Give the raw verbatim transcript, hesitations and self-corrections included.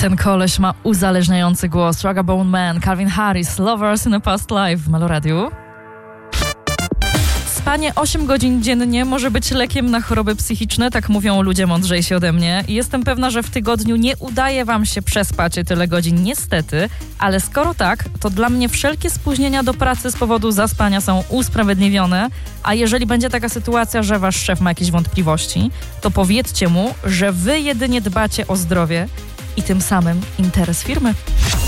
Ten koleś ma uzależniający głos. Ragabone Man, Calvin Harris, Lovers in a Past Life w Meloradiu. Spanie osiem godzin dziennie może być lekiem na choroby psychiczne, tak mówią ludzie mądrzejsi ode mnie. I jestem pewna, że w tygodniu nie udaje wam się przespać tyle godzin, niestety, ale skoro tak, to dla mnie wszelkie spóźnienia do pracy z powodu zaspania są usprawiedliwione, a jeżeli będzie taka sytuacja, że wasz szef ma jakieś wątpliwości, to powiedzcie mu, że wy jedynie dbacie o zdrowie i tym samym interes firmy.